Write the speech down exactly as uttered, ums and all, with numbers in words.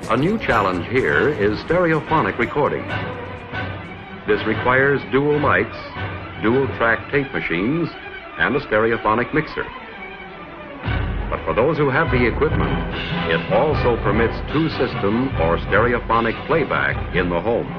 A new challenge here is stereophonic recording. This requires dual mics, dual-track tape machines, and a stereophonic mixer. But for those who have the equipment, it also permits two-system or stereophonic playback in the home.